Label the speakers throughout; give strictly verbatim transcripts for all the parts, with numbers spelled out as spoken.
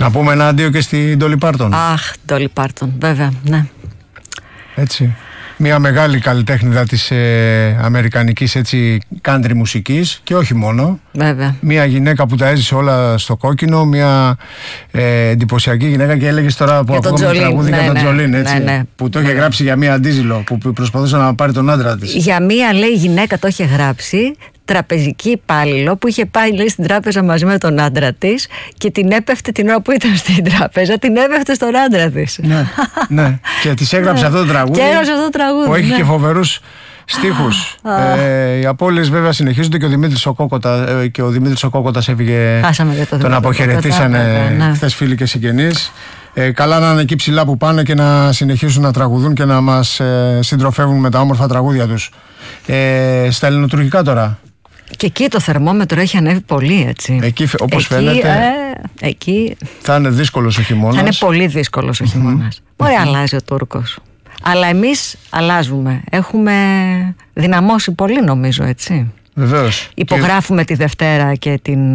Speaker 1: Να πούμε ένα αντίο και στην Ντόλι Πάρτον.
Speaker 2: Αχ, Ντόλι Πάρτον, βέβαια, ναι.
Speaker 1: Έτσι. Μια μεγάλη καλλιτέχνηδα της ε, αμερικανικής έτσι country μουσικής και όχι μόνο.
Speaker 2: Βέβαια.
Speaker 1: Μια γυναίκα που τα έζησε όλα στο κόκκινο, μια ε, εντυπωσιακή γυναίκα, και έλεγες τώρα που ακούγαμε το τραγούδι
Speaker 2: ναι,
Speaker 1: για τον
Speaker 2: ναι,
Speaker 1: Τζολίν, έτσι,
Speaker 2: ναι, ναι,
Speaker 1: που το
Speaker 2: ναι.
Speaker 1: είχε γράψει για μια ντίζελο που προσπαθούσε να πάρει τον άντρα της.
Speaker 2: Για μια, λέει, γυναίκα το είχε γράψει, τραπεζική υπάλληλο, που είχε πάει, λέει, στην τράπεζα μαζί με τον άντρα της και την έπεφτε την ώρα που ήταν στην τράπεζα, την έπεφτε στον άντρα της.
Speaker 1: Ναι, ναι. Και της έγραψε αυτό το τραγούδι.
Speaker 2: Και έγραψε αυτό το τραγούδι.
Speaker 1: Που έχει
Speaker 2: ναι.
Speaker 1: και φοβερούς στίχους. ε, οι απώλειες βέβαια συνεχίζονται και ο Δημήτρης ο Κόκοτα, ε, και ο Δημήτρης ο Κόκοτας έφυγε.
Speaker 2: Το
Speaker 1: τον αποχαιρετήσανε ναι. χθες φίλοι και συγγενείς. Ε, καλά να είναι εκεί ψηλά που πάνε και να συνεχίσουν να τραγουδούν και να μας ε, συντροφεύουν με τα όμορφα τραγούδια τους. Ε, στα ελληνοτουρκικά τώρα.
Speaker 2: Και εκεί το θερμόμετρο έχει ανέβει πολύ, έτσι.
Speaker 1: Εκεί, όπως
Speaker 2: εκεί,
Speaker 1: φαίνεται,
Speaker 2: ε, εκεί
Speaker 1: θα είναι δύσκολος ο χειμώνας.
Speaker 2: Θα είναι πολύ δύσκολος ο χειμώνας. Mm-hmm. Ωραία, mm-hmm. αλλάζει ο Τούρκος. Αλλά εμείς αλλάζουμε. Έχουμε δυναμώσει πολύ, νομίζω, έτσι.
Speaker 1: Βεβαίως.
Speaker 2: Υπογράφουμε και τη Δευτέρα και την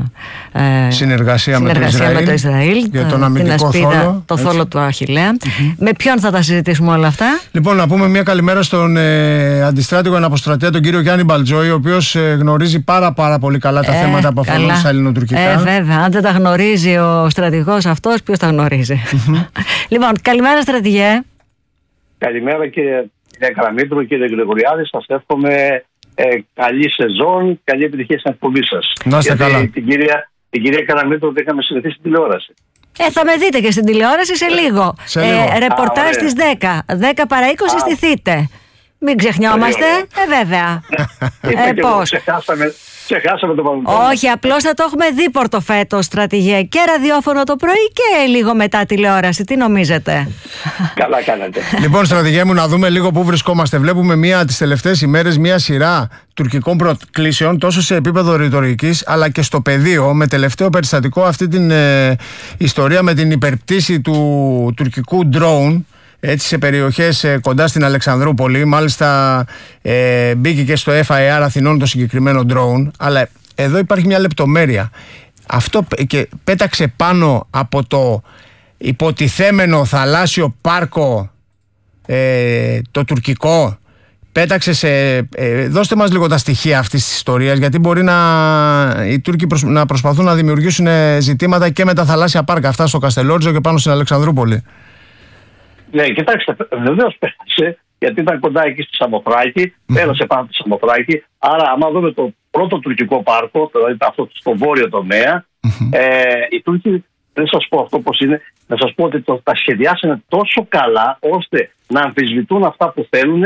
Speaker 2: ε,
Speaker 1: συνεργασία, με,
Speaker 2: συνεργασία
Speaker 1: το Ισραήλ,
Speaker 2: με το Ισραήλ,
Speaker 1: για τον αμυντικό θόλο,
Speaker 2: το θόλο του Αχιλλέα. Mm-hmm. Με ποιον θα τα συζητήσουμε όλα αυτά?
Speaker 1: Λοιπόν, να πούμε μια καλημέρα στον ε, αντιστράτηγο αναποστρατεία, τον κύριο Γιάννη Μπαλτζόη, ο οποίος ε, γνωρίζει πάρα πάρα πολύ καλά τα ε, θέματα που αφορούν στα ελληνοτουρκικά.
Speaker 2: Ε, βέβαια, αν δεν τα γνωρίζει ο στρατηγός αυτός, ποιος τα γνωρίζει? Mm-hmm. Λοιπόν, καλημέρα στρατηγέ.
Speaker 3: Καλημέρα κύριε, κύριε Καραμήτρου, κύριε Γρηγοριάδη, σας εύχομαι Ε, καλή σεζόν, καλή επιτυχία στην εκπομπή σας.
Speaker 1: Να είστε καλά.
Speaker 3: Την κυρία, την κυρία Καραμήτρου δεν είχαμε συνηθίσει στην τηλεόραση.
Speaker 2: Ε, θα με δείτε και στην τηλεόραση σε λίγο.
Speaker 1: Σε λίγο.
Speaker 2: Ε, ρεπορτάζ στις δέκα. δέκα παρά είκοσι στηθείτε. Μην ξεχνιόμαστε. Ε, βέβαια.
Speaker 3: ε, πώς. Ξεχάσαμε, ξεχάσαμε το παρελθόν.
Speaker 2: Όχι, απλώς θα το έχουμε δίπορτο φέτος, στρατηγέ. Και ραδιόφωνο το πρωί και λίγο μετά τηλεόραση. Τι νομίζετε?
Speaker 3: Καλά κάνετε.
Speaker 1: Λοιπόν, στρατηγέ μου, να δούμε λίγο πού βρισκόμαστε. Βλέπουμε μία, τις τελευταίες ημέρες μία σειρά τουρκικών προκλήσεων, τόσο σε επίπεδο ρητορικής αλλά και στο πεδίο, με τελευταίο περιστατικό αυτή την ε, ιστορία με την υπερπτήση του τουρκικού drone, έτσι, σε περιοχές ε, κοντά στην Αλεξανδρούπολη. Μάλιστα ε, μπήκε και στο εφ άι αρ Αθηνών το συγκεκριμένο drone. Αλλά εδώ υπάρχει μια λεπτομέρεια. Αυτό και πέταξε πάνω από το υποτιθέμενο θαλάσσιο πάρκο ε, το τουρκικό. Πέταξε σε... Ε, δώστε μας λίγο τα στοιχεία αυτής της ιστορίας, γιατί μπορεί να οι Τούρκοι προσ, να προσπαθούν να δημιουργήσουν ζητήματα και με τα θαλάσσια πάρκα αυτά στο Καστελόρτζο και πάνω στην Αλεξανδρούπολη.
Speaker 3: Ναι, κοιτάξτε, βεβαίως πέρασε, γιατί ήταν κοντά εκεί στη Σαμοθράκη, mm-hmm. πέρασε πάνω στη Σαμοθράκη. Άρα, άμα δούμε το πρώτο τουρκικό πάρκο, δηλαδή αυτό στο βόρειο τομέα, mm-hmm. ε, οι Τούρκοι, δεν σας πω αυτό πώς είναι, να σας πω ότι το, τα σχεδιάσανε τόσο καλά ώστε να αμφισβητούν αυτά που θέλουν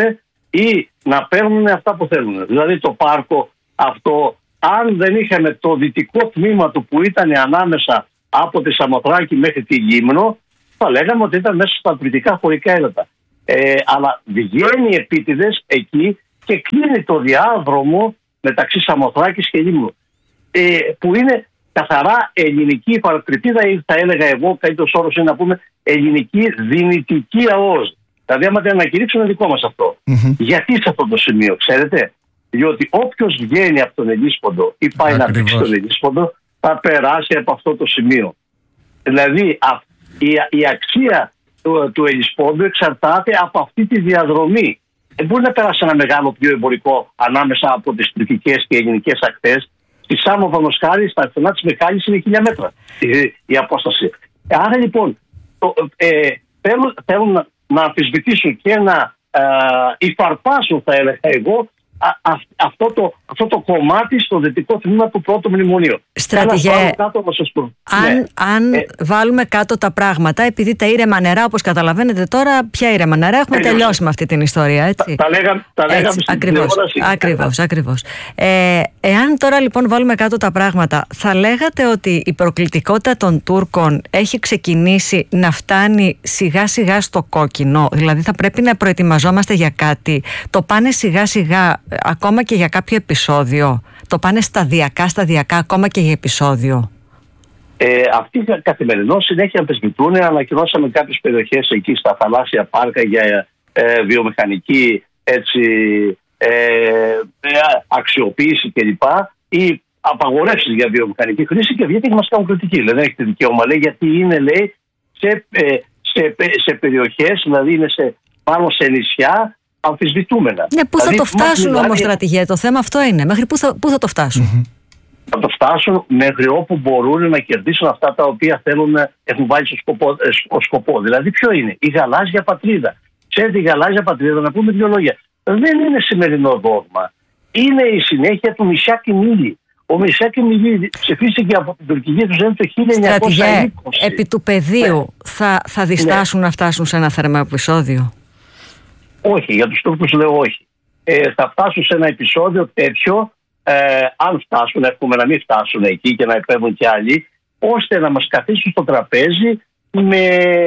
Speaker 3: ή να παίρνουν αυτά που θέλουν. Δηλαδή το πάρκο αυτό, αν δεν είχαμε το δυτικό τμήμα του που ήταν ανάμεσα από τη Σαμοθράκη μέχρι τη Γύμνο, θα λέγαμε ότι ήταν μέσα στα τουρκικά χωρικά έδατα. Ε, αλλά βγαίνει επίτηδες εκεί και κλείνει το διάδρομο μεταξύ Σαμοθράκης και Λίμνου. Ε, που είναι καθαρά ελληνική παρατρυπίδα, ή θα έλεγα εγώ, καλύτερος όρος είναι να πούμε ελληνική δυνητική ΑΟΣ. Δηλαδή, άμα δεν ανακηρύξουν, είναι δικό μας αυτό. Mm-hmm. Γιατί σε αυτό το σημείο, ξέρετε? Διότι όποιος βγαίνει από τον Ελίσποντο ή πάει Ακριβώς. να δείξει τον Ελίσποντο, θα περάσει από αυτό το σημείο. Δηλαδή, α, η, η αξία του, του Ελισπόντου εξαρτάται από αυτή τη διαδρομή. Δεν μπορεί να περάσει ένα μεγάλο πλοίο εμπορικό ανάμεσα από τις τουρκικές και ελληνικές ακτές. Στη Σάμο Βαμοσχάρη, στα στενά της Μεκάλης, είναι χίλια μέτρα η, η απόσταση. Άρα λοιπόν, το, ε, θέλουν, θέλουν να, να αμφισβητήσουν και να ε, υφαρπάσουν, θα έλεγα εγώ, Α, α, αυτό, το, αυτό το κομμάτι στο δυτικό τμήμα του πρώτου μνημονίου.
Speaker 2: Στρατηγέ,
Speaker 3: κάτω,
Speaker 2: αν, ναι. αν ε, βάλουμε κάτω τα πράγματα, επειδή τα ήρεμα νερά, όπως καταλαβαίνετε τώρα, ποια ήρεμα νερά, έχουμε τελειώσει, τελειώσει με αυτή την ιστορία, έτσι.
Speaker 3: Τα, τα λέγαμε, τα λέγαμε
Speaker 2: έτσι,
Speaker 3: στην
Speaker 2: ακριβώς,
Speaker 3: τηλεόραση.
Speaker 2: Ακριβώς, ακριβώς. Ε, εάν τώρα λοιπόν βάλουμε κάτω τα πράγματα, θα λέγατε ότι η προκλητικότητα των Τούρκων έχει ξεκινήσει να φτάνει σιγά σιγά στο κόκκινο, δηλαδή θα πρέπει να προετοιμαζόμαστε για κάτι, το πάνε σιγά σιγά ακόμα και για κάποιο επεισόδιο, το πάνε σταδιακά σταδιακά ακόμα και για επεισόδιο?
Speaker 3: Ε, αυτοί καθημερινώς συνέχεια αμφισβητούν. Ανακοινώσαμε κάποιες περιοχές εκεί στα θαλάσσια πάρκα για ε, βιομηχανική έτσι, ε, αξιοποίηση κλπ. Ή απαγορεύσεις για βιομηχανική χρήση και βγήκε και μας κάνουν κριτική. Δεν έχετε δικαίωμα, λέει, γιατί είναι, λέει, σε, σε, σε περιοχές, δηλαδή είναι σε, πάνω σε νησιά αμφισβητούμενα.
Speaker 2: Ναι, πού
Speaker 3: δηλαδή,
Speaker 2: θα το φτάσουν
Speaker 3: δηλαδή,
Speaker 2: όμως, στρατηγέ, το θέμα αυτό είναι. Μέχρι πού θα, πού θα το φτάσουν.
Speaker 1: Mm-hmm.
Speaker 3: Θα το φτάσουν μέχρι όπου μπορούν να κερδίσουν αυτά τα οποία θέλουν, έχουν βάλει στο σκοπό, στο σκοπό. Δηλαδή, ποιο είναι? Η γαλάζια πατρίδα. Ξέρετε, η γαλάζια πατρίδα, να πούμε δύο λόγια, δεν είναι σημερινό δόγμα. Είναι η συνέχεια του Μισιάκη Μίλη. Ο Μισιάκη Μίλη ψηφίστηκε από την τουρκική του ζένη το χίλια εννιακόσια είκοσι.
Speaker 2: Στρατηγέ, επί του πεδίου, ναι. θα, θα διστάσουν ναι. να φτάσουν σε ένα θερμό επεισόδιο?
Speaker 3: Όχι, για τους Τούρκους λέω όχι. Ε, θα φτάσουν σε ένα επεισόδιο τέτοιο, ε, αν φτάσουν, εύχομαι να μην φτάσουν εκεί και να επέμβουν κι άλλοι, ώστε να μας καθίσουν στο τραπέζι με,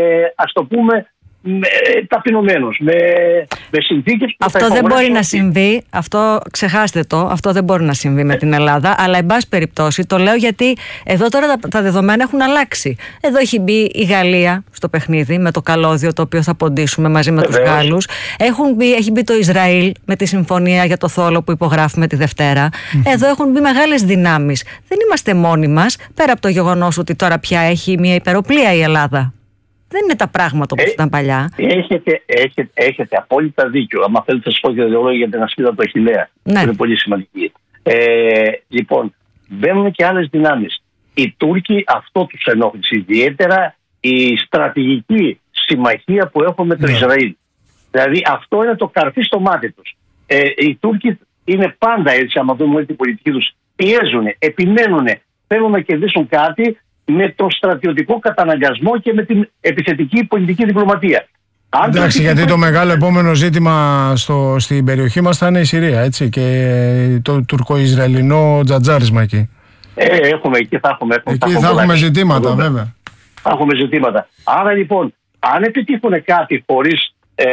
Speaker 3: ας το πούμε, με, ταπεινωμένους, με, με συνθήκες που
Speaker 2: αυτό δεν μπορεί να συμβεί, αυτό ξεχάστε το, αυτό δεν μπορεί να συμβεί με την Ελλάδα, αλλά εν πάση περιπτώσει το λέω γιατί εδώ τώρα τα, τα δεδομένα έχουν αλλάξει. Εδώ έχει μπει η Γαλλία στο παιχνίδι με το καλώδιο το οποίο θα ποντίσουμε μαζί με τους Γάλλους. Έχουν μπει, έχει μπει το Ισραήλ με τη συμφωνία για το θόλο που υπογράφουμε τη Δευτέρα. Mm-hmm. Εδώ έχουν μπει μεγάλες δυνάμεις. Δεν είμαστε μόνοι μας, πέρα από το γεγονός ότι τώρα πια έχει μια υπεροπλία η Ελλάδα. Δεν είναι τα πράγματα όπως ε, ήταν παλιά.
Speaker 3: Έχετε, έχετε, έχετε απόλυτα δίκιο. Αν θέλετε να σας πω και δύο λόγια για την ασπίδα του Αχιλλέα. Ναι. Που είναι πολύ σημαντική. Ε, λοιπόν, μπαίνουν και άλλες δυνάμεις. Οι Τούρκοι αυτό τους ενόχλησε ιδιαίτερα, η στρατηγική συμμαχία που έχουν με το ναι. Ισραήλ. Δηλαδή αυτό είναι το καρφί στο μάτι τους. Ε, οι Τούρκοι είναι πάντα έτσι, άμα δούμε την πολιτική τους, πιέζουν, επιμένουν, θέλουν να κερδίσουν κάτι με το στρατιωτικό καταναγκασμό και με την επιθετική πολιτική διπλωματία.
Speaker 1: Εντάξει, το... γιατί το μεγάλο επόμενο ζήτημα στο, στην περιοχή μας θα είναι η Συρία, έτσι, και το τουρκο-ισραηλινό τζατζάρισμα εκεί.
Speaker 3: Ε, έχουμε, εκεί θα έχουμε, έχουμε,
Speaker 1: εκεί θα έχουμε, θα έχουμε ζητήματα, έχουμε. βέβαια.
Speaker 3: Θα έχουμε ζητήματα. Άρα λοιπόν, αν επιτύχουν κάτι χωρίς, ε,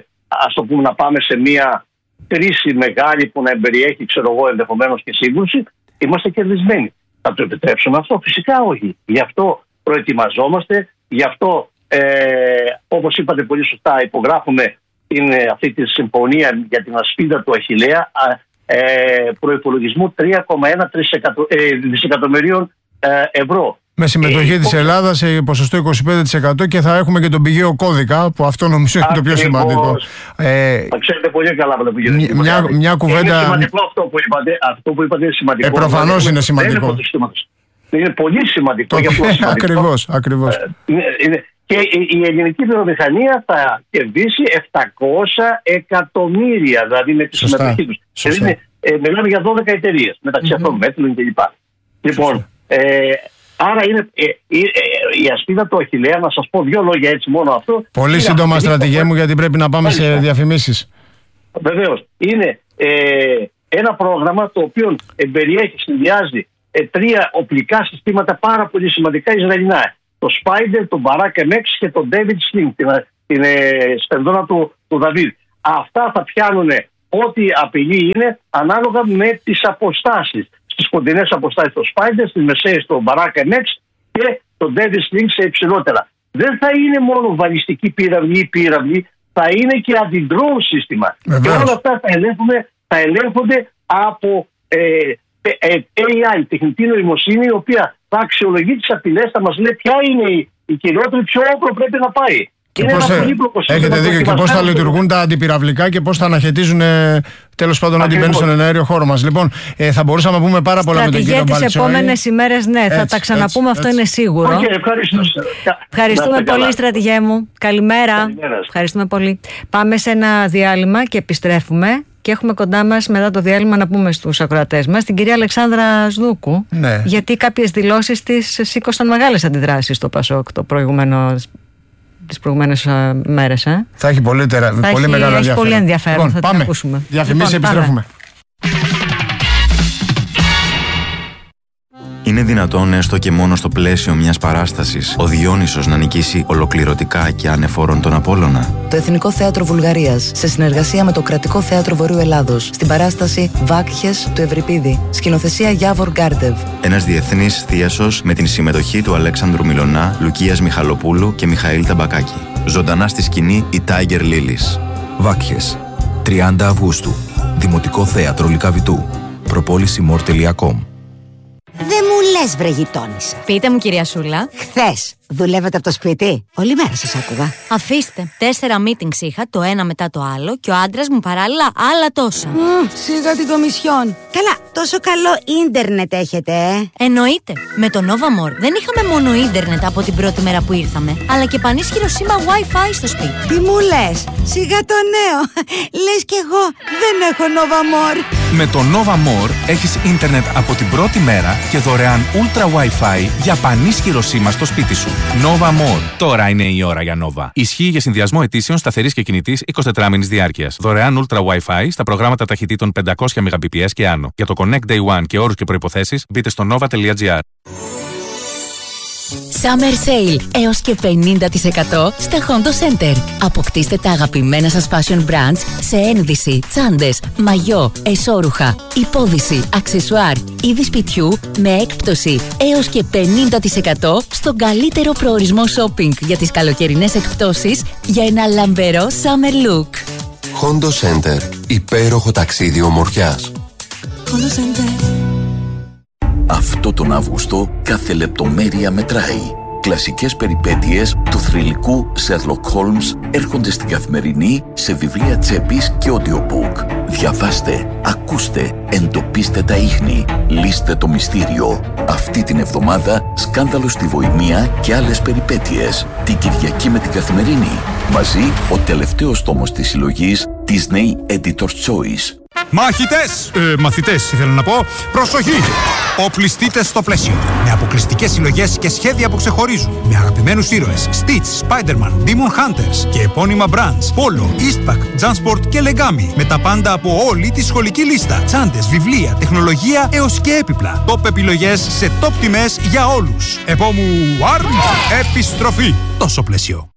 Speaker 3: ας το πούμε, να πάμε σε μια κρίση μεγάλη που να εμπεριέχει, ξέρω εγώ, ενδεχομένως και σύγκρουση, είμαστε κερδισμένοι. Θα το επιτρέψουμε αυτό? Φυσικά όχι. Γι' αυτό προετοιμαζόμαστε, γι' αυτό ε, όπως είπατε πολύ σωστά υπογράφουμε την, αυτή τη συμφωνία για την ασπίδα του Αχιλλέα ε, προϋπολογισμού τρία κόμμα ένα δισεκατομμυρίων ε, ευρώ. Με
Speaker 1: συμμετοχή ε, της Ελλάδας σε ποσοστό είκοσι πέντε τοις εκατό και θα έχουμε και τον πηγαίο κώδικα, που αυτό νομίζω είναι το πιο σημαντικό.
Speaker 3: Ε, θα ξέρετε πολύ καλά με το πηγαίο κώδικα.
Speaker 1: Μια, μια κουβέντα...
Speaker 3: Είναι σημαντικό αυτό που είπατε, αυτό που είπατε είναι σημαντικό.
Speaker 1: Ε, προφανώς δηλαδή, είναι σημαντικό.
Speaker 3: Είναι πολύ σημαντικό. Το... σημαντικό.
Speaker 1: Ακριβώς, ακριβώς.
Speaker 3: Ε, είναι, είναι... Και η ελληνική βιομηχανία θα κερδίσει επτακόσια εκατομμύρια, δηλαδή με τη Σωστά. συμμετοχή τους. Δηλαδή, ε, μιλάμε για δώδεκα εταιρείες, μεταξύ mm-hmm. αυτών μέτρων κλπ. Λοιπόν, ε, άρα είναι ε, ε, ε, η ασπίδα του Αχιλλέα, να σας πω δύο λόγια έτσι μόνο αυτό.
Speaker 1: Πολύ σύντομα, στρατηγέ μου, γιατί πρέπει να πάμε σε διαφημίσεις.
Speaker 3: Βεβαίως. Είναι ε, ένα πρόγραμμα το οποίο εμπεριέχει, συνδυάζει ε, τρία οπλικά συστήματα πάρα πολύ σημαντικά Ισραηλινά. Το Spider, τον Barak εμ εξ και τον David Sling, την, την ε, σπενδόνα του, του Δαβίδ. Αυτά θα πιάνουν ό,τι απειλή είναι ανάλογα με τις αποστάσεις. Στις κοντινές αποστάσεις το Spider, στις μεσαίες το Barak εμ εξ και το David Sling σε υψηλότερα. Δεν θα είναι μόνο βαλιστική πύραυλη ή πύραυλη, θα είναι και αντι-drone σύστημα. Βεβαίως. Και όλα αυτά θα, θα ελέγχονται από ε, έι άι, τεχνητή νοημοσύνη, η οποία θα αξιολογεί τις απειλές, θα μας λέει ποια είναι η, η κυριότερη, ποιο όπλο πρέπει να πάει.
Speaker 1: Και είναι πώς ένα πολύπλοκο σύστημα. Έχετε δίκιο, και πώς θα λειτουργούν τα αντιπυραυλικά και πώς θα αναχαιτίζουν τέλος πάντων να την μπαίνουν στον εναέριο χώρο μας. Λοιπόν, ε, θα μπορούσαμε να πούμε πάρα πολλά με τον κύριο Μπαλτσόη.
Speaker 2: Τις επόμενες ημέρες, ναι, έτσι, θα τα ξαναπούμε, έτσι, αυτό έτσι. Είναι σίγουρο.
Speaker 3: Okay, ευχαριστώ.
Speaker 2: Ευχαριστούμε πολύ, καλά. Στρατηγέ μου. Καλημέρα. Καλημέρα. Ευχαριστούμε πολύ. Πάμε σε ένα διάλειμμα και επιστρέφουμε. Και έχουμε κοντά μας μετά το διάλειμμα να πούμε στους ακροατές μας την κυρία Αλεξάνδρα Σδούκου. Ναι. Γιατί κάποιες δηλώσεις της σήκωσαν μεγάλες αντιδράσεις στο Πασόκ το προηγούμενο, τις προηγούμενες uh, μέρες. Ε.
Speaker 1: Θα έχει πολύ, τερα...
Speaker 2: θα
Speaker 1: πολύ
Speaker 2: έχει,
Speaker 1: μεγάλο
Speaker 2: έχει πολύ ενδιαφέρον. Λοιπόν, θα
Speaker 1: πάμε.
Speaker 2: την ακούσουμε.
Speaker 1: Διαφημίσεις, λοιπόν, επιστρέφουμε.
Speaker 4: Είναι δυνατόν έστω και μόνο στο πλαίσιο μιας παράστασης ο Διόνυσος να νικήσει ολοκληρωτικά και ανεφόρον τον Απόλλωνα?
Speaker 5: Το Εθνικό Θέατρο Βουλγαρίας, σε συνεργασία με το Κρατικό Θέατρο Βορείου Ελλάδος, στην παράσταση Βάκχες του Ευρυπίδη, σκηνοθεσία Γιάβορ Γκάρντεβ.
Speaker 4: Ένας διεθνής θίασος με την συμμετοχή του Αλέξανδρου Μιλωνά, Λουκίας Μιχαλοπούλου και Μιχαήλ Ταμπακάκη. Ζωντανά στη σκηνή η Tiger Lilies.
Speaker 6: Βάκχες, τριάντα Αυγούστου, Δημοτικό Θέατρο Λυκαβητού. Προπόληση μορ τελεία κομ. Δεν μου λες, βρε γειτόνισσα.
Speaker 7: Πείτε μου, κυρία Σούλα.
Speaker 6: Χθες δουλεύετε από το σπίτι? Όλη μέρα σας άκουγα.
Speaker 7: Αφήστε. Τέσσερα meetings είχα, το ένα μετά το άλλο, και ο άντρας μου παράλληλα άλλα τόσα.
Speaker 6: Mm, σιγά την κομισιόν. Καλά, τόσο καλό ίντερνετ έχετε, ε.
Speaker 7: Εννοείται. Με το Nova More δεν είχαμε μόνο ίντερνετ από την πρώτη μέρα που ήρθαμε, αλλά και πανίσχυρο σήμα Wi-Fi στο σπίτι.
Speaker 6: Τι μου λες? Σιγά το νέο. Λες κι εγώ δεν έχω Nova More.
Speaker 8: Με το Nova More έχεις ίντερνετ από την πρώτη μέρα και δωρεάν Ultra Wi-Fi για πανίσχυρο σήμα στο σπίτι σου. Nova More. Τώρα είναι η ώρα για Nova. Ισχύει για συνδυασμό αιτήσεων σταθερής και κινητής εικοσιτετράμινης διάρκειας. Δωρεάν Ultra Wi-Fi στα προγράμματα ταχυτήτων πεντακόσια μεγαμπιπιες και άνω. Για το Connect Day One και όρους και προϋποθέσεις μπείτε στο nova τελεία gr.
Speaker 9: Summer Sale έως και πενήντα τοις εκατό στα Hondo Center. Αποκτήστε τα αγαπημένα σας fashion brands σε ένδυση, τσάντες, μαγιό, εσώρουχα, υπόδυση, αξεσουάρ, είδη σπιτιού με έκπτωση έως και πενήντα τοις εκατό στον καλύτερο προορισμό shopping για τις καλοκαιρινές εκπτώσεις για ένα λαμπερό summer look.
Speaker 10: Hondo Center. Υπέροχο ταξίδι ομορφιάς.
Speaker 9: Hondo Center.
Speaker 11: Αυτό τον Αύγουστο κάθε λεπτομέρεια μετράει. Κλασικές περιπέτειες του θρυλικού Sherlock Holmes έρχονται στην Καθημερινή σε βιβλία τσέπης και audiobook. Διαβάστε, ακούστε, εντοπίστε τα ίχνη, λύστε το μυστήριο. Αυτή την εβδομάδα σκάνδαλο στη Βοημία και άλλες περιπέτειες. Την Κυριακή με την Καθημερινή. Μαζί ο τελευταίος τόμος της συλλογής Disney Editor's Choice.
Speaker 12: Μαχητές, ε, μαθητές ήθελα να πω, προσοχή! Οπλιστείτε στο πλαίσιο. Με αποκλειστικές συλλογές και σχέδια που ξεχωρίζουν. Με αγαπημένους ήρωες Stitch, Spider-Man, Demon Hunters και επώνυμα brands Polo, Eastpak, Jansport και Legami. Με τα πάντα από όλη τη σχολική λίστα. Τσάντες, βιβλία, τεχνολογία έως και έπιπλα. Top επιλογές σε top τιμές για όλους. Επόμου Arm, επιστροφή. Τόσο πλαίσιο.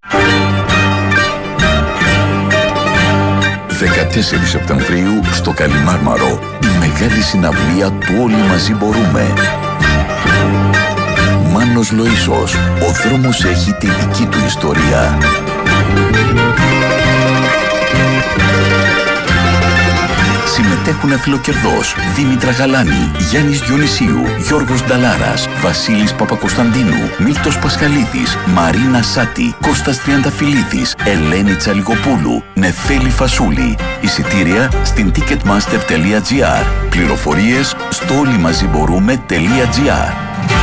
Speaker 11: δεκατέσσερις Σεπτεμβρίου στο Καλιμάρμαρο, η μεγάλη συναυλία του Όλοι Μαζί Μπορούμε. Μάνος Λοΐσος, ο δρόμος έχει τη δική του ιστορία. Συμμετέχουν Φιλοκερδός, Δήμητρα Γαλάνη, Γιάννης Διονυσίου, Γιώργος Νταλάρας, Βασίλης Παπακοσταντίνου, Μίλτος Πασχαλίδης, Μαρίνα Σάτη, Κώστας Τριανταφυλλίδης, Ελένη Τσαλιγοπούλου, Νεφέλη Φασούλη. Εισιτήρια στην ticketmaster τελεία gr. Πληροφορίες στο όλοιμαζιμπορούμε τελεία gr.